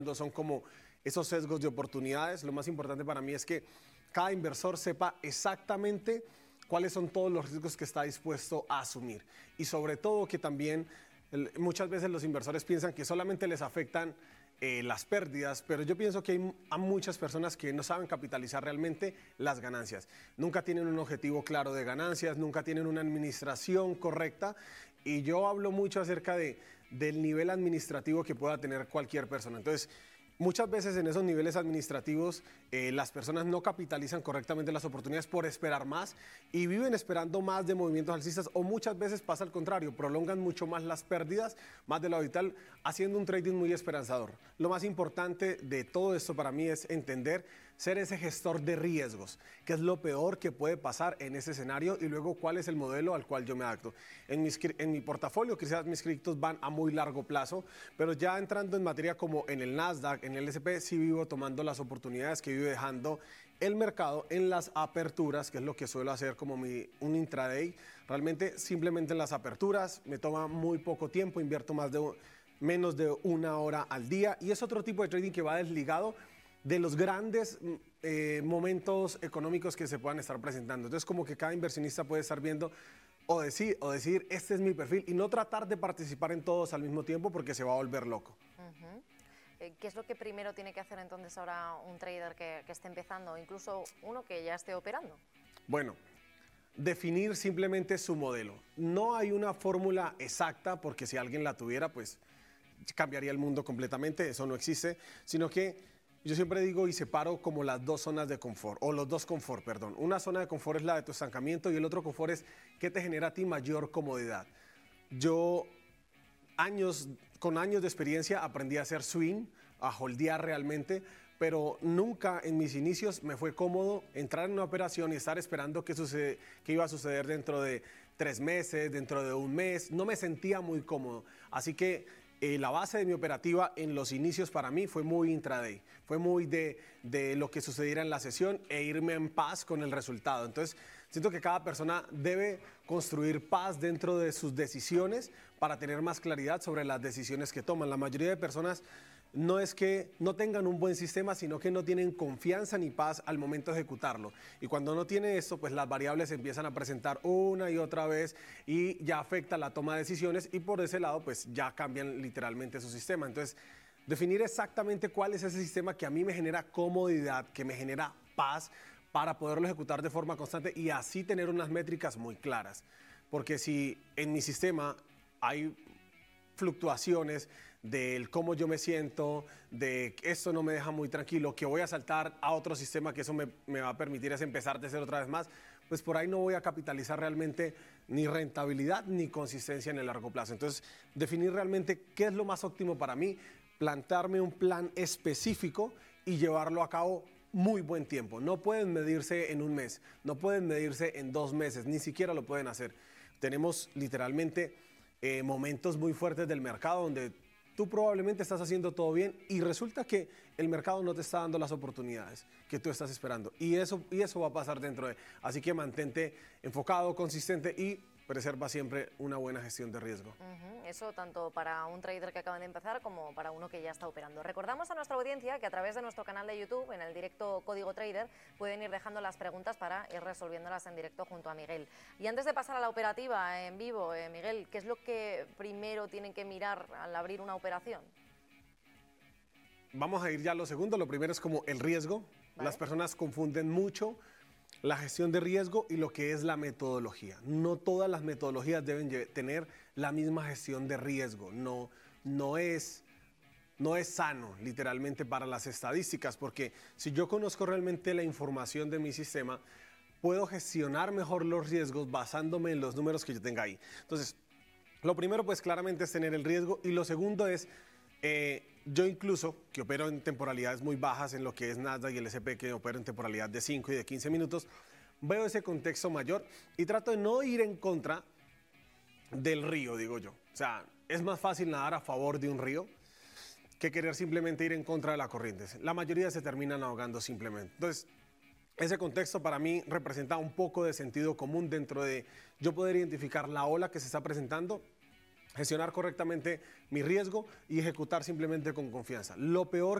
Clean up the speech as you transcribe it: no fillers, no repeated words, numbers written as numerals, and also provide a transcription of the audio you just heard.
son como esos sesgos de oportunidades. Lo más importante para mí es que cada inversor sepa exactamente cuáles son todos los riesgos que está dispuesto a asumir. Y sobre todo que también muchas veces los inversores piensan que solamente les afectan las pérdidas, pero yo pienso que hay muchas personas que no saben capitalizar realmente las ganancias. Nunca tienen un objetivo claro de ganancias, nunca tienen una administración correcta. Y yo hablo mucho acerca del nivel administrativo que pueda tener cualquier persona. Entonces, muchas veces en esos niveles administrativos las personas no capitalizan correctamente las oportunidades por esperar más y viven esperando más de movimientos alcistas, o muchas veces pasa al contrario, prolongan mucho más las pérdidas, más de lo habitual, haciendo un trading muy esperanzador. Lo más importante de todo esto para mí es entender, ser ese gestor de riesgos, qué es lo peor que puede pasar en ese escenario y luego cuál es el modelo al cual yo me adapto. En mi portafolio, quizás mis criptos van a muy largo plazo, pero ya entrando en materia como en el Nasdaq, en el S&P, sí vivo tomando las oportunidades que vivo dejando el mercado en las aperturas, que es lo que suelo hacer como un intraday. Realmente simplemente en las aperturas me toma muy poco tiempo, invierto menos de 1 hora al día, y es otro tipo de trading que va desligado de los grandes momentos económicos que se puedan estar presentando. Entonces, como que cada inversionista puede estar viendo o decir, este es mi perfil, y no tratar de participar en todos al mismo tiempo porque se va a volver loco. ¿Qué es lo que primero tiene que hacer entonces ahora un trader que esté empezando, o incluso uno que ya esté operando? Bueno, definir simplemente su modelo. No hay una fórmula exacta, porque si alguien la tuviera, pues cambiaría el mundo completamente. Eso no existe, sino que yo siempre digo y separo como las dos zonas de confort, o los dos confort, perdón. Una zona de confort es la de tu estancamiento y el otro confort es qué te genera a ti mayor comodidad. Yo, con años de experiencia, aprendí a hacer swing, a holdear realmente, pero nunca en mis inicios me fue cómodo entrar en una operación y estar esperando qué iba a suceder dentro de 3 meses, dentro de 1 mes. No me sentía muy cómodo. Así que la base de mi operativa en los inicios para mí fue muy intraday, fue muy de lo que sucediera en la sesión e irme en paz con el resultado. Entonces, siento que cada persona debe construir paz dentro de sus decisiones para tener más claridad sobre las decisiones que toman. La mayoría de personas no es que no tengan un buen sistema, sino que no tienen confianza ni paz al momento de ejecutarlo. Y cuando no tiene esto, pues las variables se empiezan a presentar una y otra vez y ya afecta la toma de decisiones, y por ese lado, pues ya cambian literalmente su sistema. Entonces, definir exactamente cuál es ese sistema que a mí me genera comodidad, que me genera paz para poderlo ejecutar de forma constante y así tener unas métricas muy claras. Porque si en mi sistema hay fluctuaciones del cómo yo me siento, de que esto no me deja muy tranquilo, que voy a saltar a otro sistema que eso me va a permitir es empezar de cero otra vez más, pues por ahí no voy a capitalizar realmente ni rentabilidad ni consistencia en el largo plazo. Entonces, definir realmente qué es lo más óptimo para mí, plantearme un plan específico y llevarlo a cabo muy buen tiempo. No pueden medirse en 1 mes, no pueden medirse en 2 meses, ni siquiera lo pueden hacer. Tenemos literalmente momentos muy fuertes del mercado donde tú probablemente estás haciendo todo bien y resulta que el mercado no te está dando las oportunidades que tú estás esperando. Y eso va a pasar dentro de... Así que mantente enfocado, consistente y preserva siempre una buena gestión de riesgo. Eso tanto para un trader que acaba de empezar como para uno que ya está operando. Recordamos a nuestra audiencia que a través de nuestro canal de YouTube, en el directo Código Trader, pueden ir dejando las preguntas para ir resolviéndolas en directo junto a Miguel. Y antes de pasar a la operativa en vivo, Miguel, ¿qué es lo que primero tienen que mirar al abrir una operación? Vamos a ir ya a lo segundo. Lo primero es como el riesgo. ¿Vale? Las personas confunden mucho la gestión de riesgo y lo que es la metodología. No todas las metodologías deben tener la misma gestión de riesgo. No es sano, literalmente, para las estadísticas, porque si yo conozco realmente la información de mi sistema, puedo gestionar mejor los riesgos basándome en los números que yo tenga ahí. Entonces, lo primero, pues claramente es tener el riesgo, y lo segundo es... yo incluso, que opero en temporalidades muy bajas en lo que es Nasdaq y el S&P, que opero en temporalidad de 5 y de 15 minutos, veo ese contexto mayor y trato de no ir en contra del río, digo yo. O sea, es más fácil nadar a favor de un río que querer simplemente ir en contra de la corriente. La mayoría se terminan ahogando simplemente. Entonces, ese contexto para mí representa un poco de sentido común dentro de yo poder identificar la ola que se está presentando gestionar correctamente mi riesgo y ejecutar simplemente con confianza. Lo peor